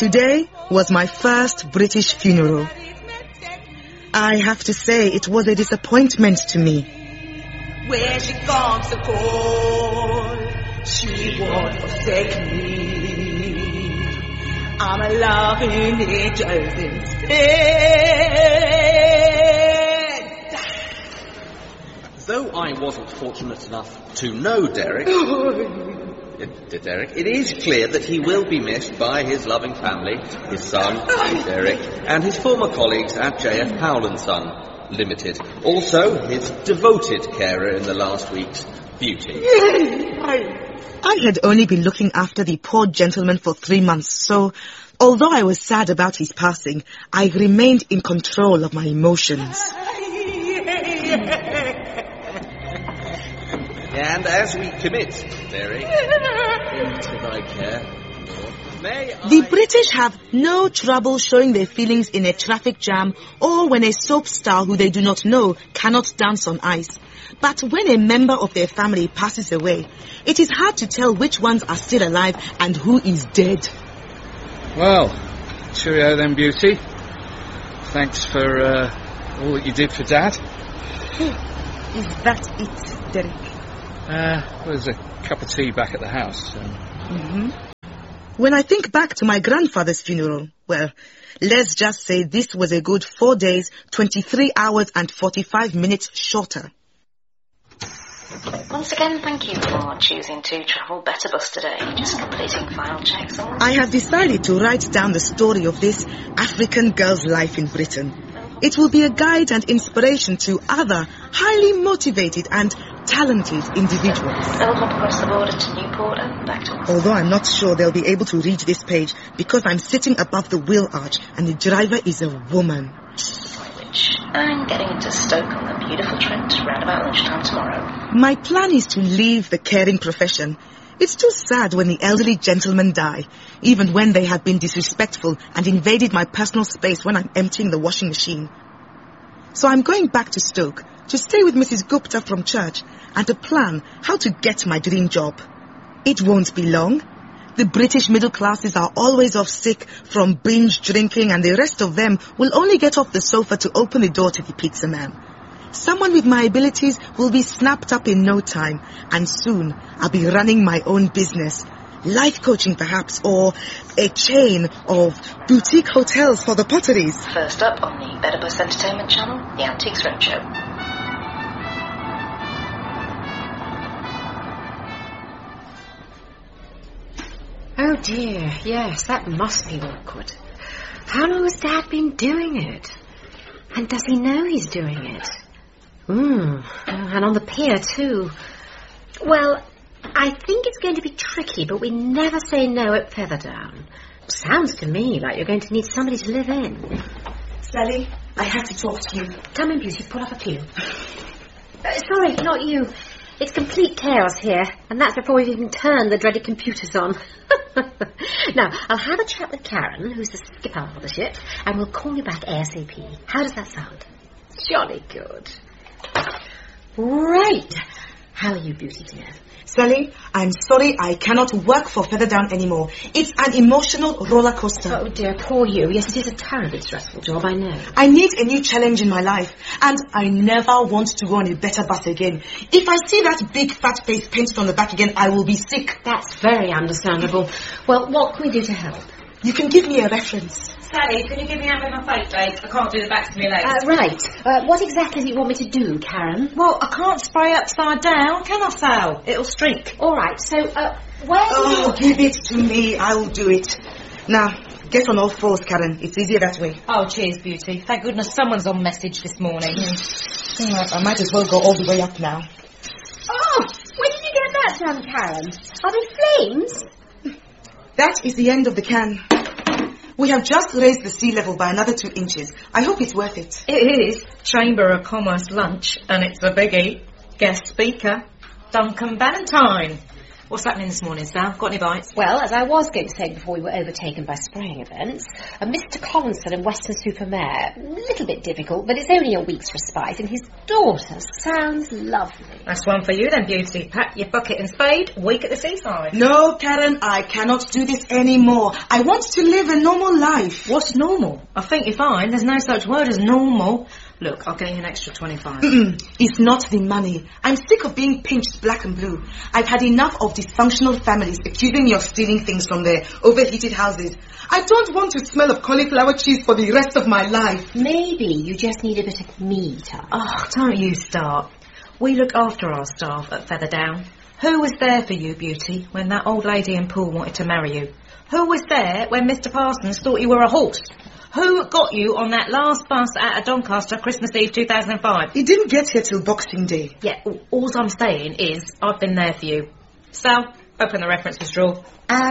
Today was my first British funeral. I have to say it was a disappointment to me. Where she comes to call, she won't forsake me. I'm a loving angel instead. Though I wasn't fortunate enough to know Derek, it is clear that he will be missed by his loving family, his son, Derek, and his former colleagues at JF Powell & Son Limited. Also, his devoted carer in the last week's Beauty. I had only been looking after the poor gentleman for 3 months, so although I was sad about his passing, I remained in control of my emotions. And as we commit, Derek, into thy care, the British have no trouble showing their feelings in a traffic jam or when a soap star who they do not know cannot dance on ice. But when a member of their family passes away, it is hard to tell which ones are still alive and who is dead. Well, cheerio then, Beauty. Thanks for all that you did for Dad. Is that it, Derek? There's a cup of tea back at the house. When I think back to my grandfather's funeral, well, let's just say this was a good 4 days, 23 hours and 45 minutes shorter. Once again, thank you for choosing to travel Better Bus today. Just completing final checks on. I have decided to write down the story of this African girl's life in Britain. It will be a guide and inspiration to other highly motivated and talented individuals. Welcome across the border to Newport and back to... Although I'm not sure they'll be able to read this page because I'm sitting above the wheel arch and the driver is a woman. I'm getting into Stoke on the beautiful Trent round about lunchtime tomorrow. My plan is to leave the caring profession. It's too sad when the elderly gentlemen die, even when they have been disrespectful and invaded my personal space when I'm emptying the washing machine. So I'm going back to Stoke to stay with Mrs. Gupta from church and to plan how to get my dream job. It won't be long. The British middle classes are always off sick from binge drinking and the rest of them will only get off the sofa to open the door to the pizza man. Someone with my abilities will be snapped up in no time and soon I'll be running my own business. Life coaching perhaps, or a chain of boutique hotels for the potteries. First up on the Better Bus Entertainment Channel, the Antiques Roadshow. Oh dear, yes, that must be awkward. How long has Dad been doing it? And does he know he's doing it? And on the pier too. Well, I think it's going to be tricky, but we never say no at Featherdown. Sounds to me like you're going to need somebody to live in. Sally, I have to talk to you. Come in, Beauty, pull up a pew. Sorry, not you. It's complete chaos here, and that's before we've even turned the dreaded computers on. Now, I'll have a chat with Karen, who's the skipper of the ship, and we'll call you back ASAP. How does that sound? Jolly good. Right. How are you, Beauty dear? Sally, I'm sorry I cannot work for Featherdown anymore. It's an emotional roller coaster. Oh dear, poor you. Yes, it is a terribly stressful job, I know. I need a new challenge in my life, and I never want to go on a better bus again. If I see that big fat face painted on the back again, I will be sick. That's very understandable. Well, what can we do to help? You can give me a reference. Sally, can you give me out with my fake dates? I can't do the back to me legs. Right. What exactly do you want me to do, Karen? Well, I can't spray upside down, can I, Sal? It'll streak. All right, so, where give it to me. I will do it. Now, get on all fours, Karen. It's easier that way. Oh, cheers, Beauty. Thank goodness someone's on message this morning. I might as well go all the way up now. Oh, when did you get that done, Karen? Are they flames? That is the end of the can. We have just raised the sea level by another 2 inches. I hope it's worth it. It is. Chamber of Commerce lunch, and it's a biggie. Guest speaker, Duncan Ballantyne. What's happening this morning, Sal? Got any bites? Well, as I was going to say before we were overtaken by spraying events, Mr. Collinson and Weston-super-Mare, a little bit difficult, but it's only a week's respite, and his daughter sounds lovely. That's one for you then, Beauty. Pack your bucket and spade, week at the seaside. No, Karen, I cannot do this anymore. I want to live a normal life. What's normal? I think you're fine. There's no such word as normal. Look, I'll get you an extra 25. It's not the money. I'm sick of being pinched black and blue. I've had enough of dysfunctional families accusing me of stealing things from their overheated houses. I don't want to smell of cauliflower cheese for the rest of my life. Maybe you just need a bit of me time. Oh, don't you start. We look after our staff at Featherdown. Who was there for you, Beauty, when that old lady in Poole wanted to marry you? Who was there when Mr. Parsons thought you were a horse? Who got you on that last bus out of Doncaster Christmas Eve 2005? He didn't get here till Boxing Day. Yeah, all I'm saying is I've been there for you. Sal, open the references drawer.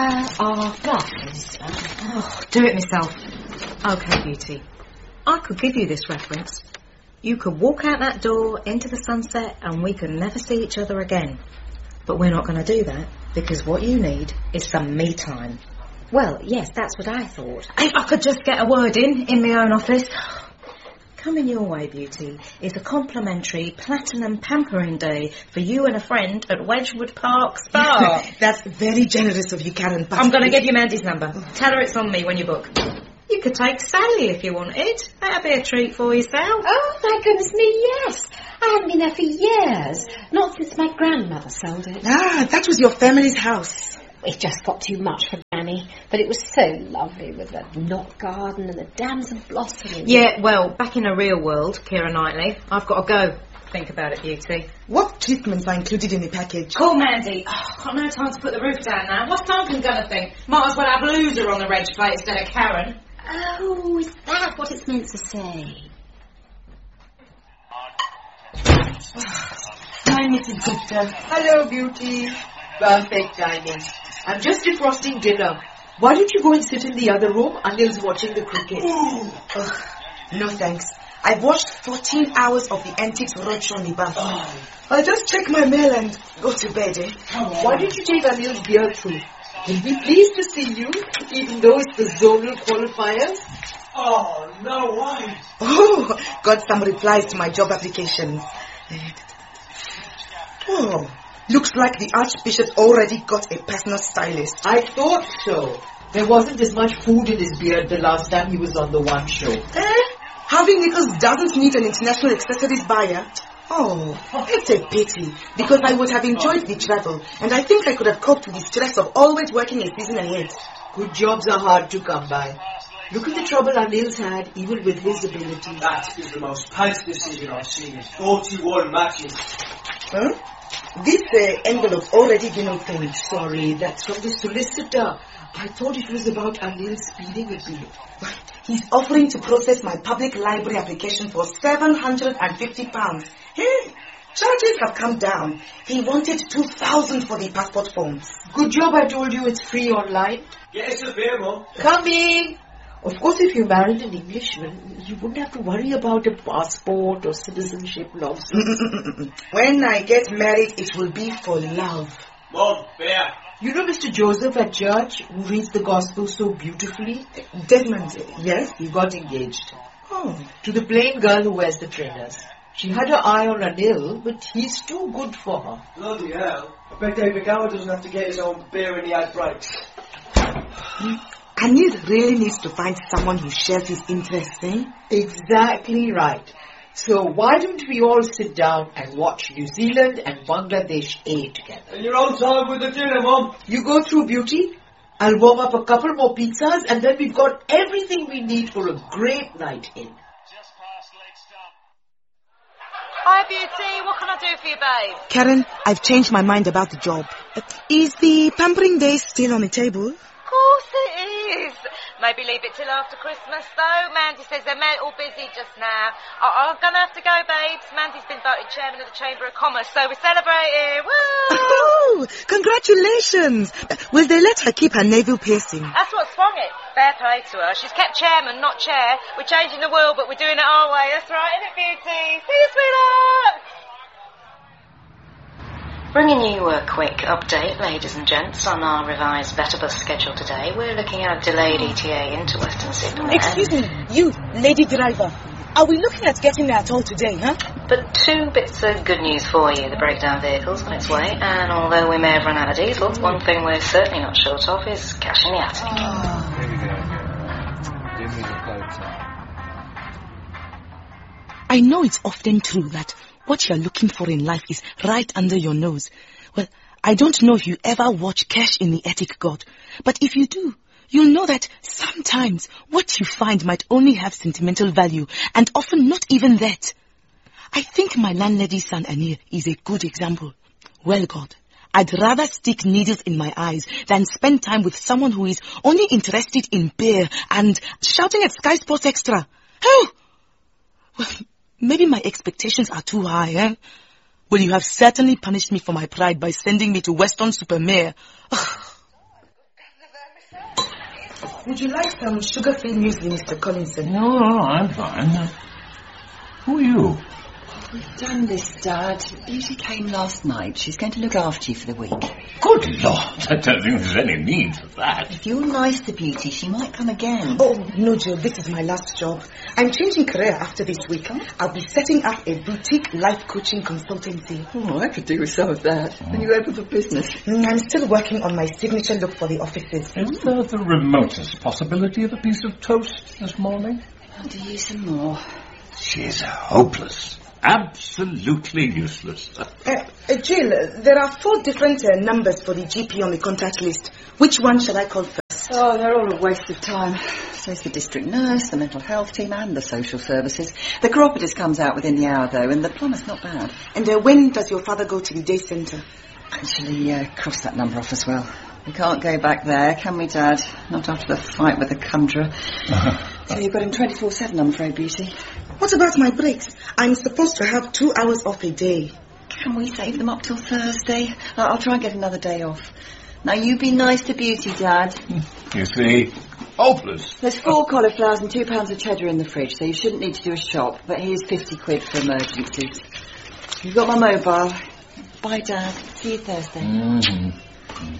Glasses. Oh, do it myself. OK, Beauty. I could give you this reference. You could walk out that door into the sunset and we could never see each other again. But we're not going to do that because what you need is some me time. Well, yes, that's what I thought. If I could just get a word in my own office. Coming your way, Beauty, is a complimentary platinum pampering day for you and a friend at Wedgwood Park Spa. That's very generous of you, Karen. But I'm going to give you Mandy's number. Tell her it's on me when you book. You could take Sally if you wanted. That'd be a treat for you, Sal. Oh, my goodness me, yes. I haven't been there for years. Not since my grandmother sold it. Ah, that was your family's house. It just got too much for Granny, but it was so lovely with the knot garden and the damson blossoming. Yeah, well, back in the real world, Keira Knightley, I've got to go. Think about it, Beauty. What treatments are included in the package? Call Mandy. Oh, I've got no time to put the roof down now. What's Duncan going to think? Might as well have Loser on the reg plate instead of Karen. Oh, is that what it's meant to say? Hi, Mrs. Gupta. Hello, Beauty. Perfect timing. I'm just defrosting dinner. Why don't you go and sit in the other room? Anil's watching the cricket. No thanks. I've watched 14 hours of the Antiques Roadshow on the bus. I'll just check my mail and go to bed, eh? Why don't you take Anil's beer through? He'll be pleased to see you, even though it's the zonal qualifiers. Oh, no way. Oh, got some replies to my job application. Oh, looks like the Archbishop already got a personal stylist. I thought so. There wasn't as much food in his beard the last time he was on the One Show. Having Nichols doesn't need an international accessories buyer. Oh, it's a pity, because I would have enjoyed the travel, and I think I could have coped with the stress of always working a season ahead. Good jobs are hard to come by. Look at the trouble Anil's had, even with his ability. That is the most painted decision I've seen in 41 matches. Huh? This envelope's already been opened. Sorry, that's from the solicitor. I thought it was about Anil speeding a bill. He's offering to process my public library application for £750. Hey, charges have come down. He wanted $2,000 for the passport forms. Good job I told you it's free online. Get us a beer, Mum. Coming! Of course, if you married an Englishman, you wouldn't have to worry about a passport or citizenship nonsense. When I get married, it will be for love. Mum, beer. You know Mr. Joseph at church, who reads the gospel so beautifully? Desmond, yes? He got engaged. Oh. To the plain girl who wears the trainers. She had her eye on Anil, but he's too good for her. Bloody hell. I bet David Gower doesn't have to get his own beer when he had breaks. Anil really needs to find someone who shares his interests, eh? Exactly right. So why don't we all sit down and watch New Zealand and Bangladesh A together? And you're on time with the dinner, Mum. You go through, Beauty. I'll warm up a couple more pizzas and then we've got everything we need for a great night in. Hi, Beauty. What can I do for you, babe? Karen, I've changed my mind about the job. Is the pampering day still on the table? Of course it is. Maybe leave it till after Christmas, though. Mandy says they're all busy just now. I'm going to have to go, babes. Mandy's been voted chairman of the Chamber of Commerce, so we're celebrating. Woo! Oh, congratulations. Will they let her keep her navel piercing? That's what swung it. Fair play to her. She's kept chairman, not chair. We're changing the world, but we're doing it our way. That's right, isn't it, Beauty? See you, sweetheart. Bringing you a quick update, ladies and gents, on our revised Better Bus schedule today. We're looking at a delayed ETA into Weston-super-Mare. Excuse me, you, lady driver. Are we looking at getting there at all today, huh? But 2 bits of good news for you. The breakdown vehicle's on its way, and although we may have run out of diesel, one thing we're certainly not short of is cash in the attic. Here we go again. Give me the photo. I know it's often true that what you're looking for in life is right under your nose. Well, I don't know if you ever watch Cash in the Attic, God, but if you do, you'll know that sometimes what you find might only have sentimental value, and often not even that. I think my landlady's son Anir is a good example. Well, God, I'd rather stick needles in my eyes than spend time with someone who is only interested in beer and shouting at Sky Sports Extra. Oh! Well, maybe my expectations are too high, eh? Well, you have certainly punished me for my pride by sending me to Weston-super-Mare. Would you like some sugar-free muesli, Mr. Collinson? No, I'm fine. Who are you? We've done this, Dad. Beauty came last night. She's going to look after you for the week. Good Lord, I don't think there's any need for that. If you're nice to Beauty, she might come again. Oh, no, Jill, this is my last job. I'm changing career after this week. I'll be setting up a boutique life coaching consultancy. Oh, I could do with some of that. When you open for business. I'm still working on my signature look for the offices. Is there the remotest possibility of a piece of toast this morning? I'll do you some more. She's hopeless. Absolutely useless. Jill, there are 4 different numbers for the GP on the contact list. Which one shall I call first? Oh, they're all a waste of time. So's the district nurse, the mental health team and the social services. The chiropodist comes out within the hour, though, and the plumber's not bad. And when does your father go to the day centre? Actually, cross that number off as well. We can't go back there, can we, Dad? Not after the fight with the conjurer. So you've got him 24/7, I'm afraid, Beauty. What about my breaks? I'm supposed to have 2 hours off a day. Can we save them up till Thursday? I'll try and get another day off. Now, you be nice to Beauty, Dad. You see, hopeless. There's 4 cauliflowers and 2 pounds of cheddar in the fridge, so you shouldn't need to do a shop. But here's 50 quid for emergencies. You've got my mobile. Bye, Dad. See you Thursday. Mm-hmm.